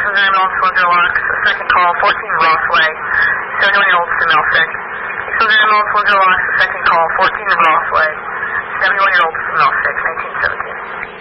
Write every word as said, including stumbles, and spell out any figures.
passenger ambulance, Windsor Locks, second call, fourteen Rossway, seventy-one-year-old female sick. Passenger ambulance, Windsor Locks, second call, fourteen Rossway, seventy-one-year-old female sick, nineteen seventeen.